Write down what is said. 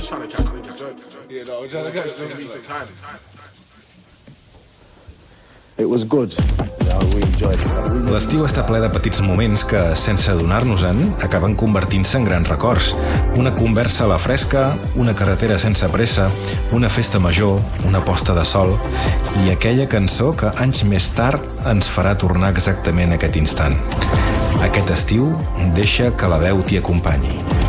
trying to catch a joke. Yeah, no, I was trying to catch in recent times. It was good. We enjoyed it. L'estiu està ple de petits moments que, sense adonar-nos-en, acaben convertint-se en grans records. Una conversa a la fresca, una carretera sense pressa, una festa major, una posta de sol i aquella cançó que anys més tard ens farà tornar exactament a aquest instant. Aquest estiu deixa que la veu t'hi acompanyi.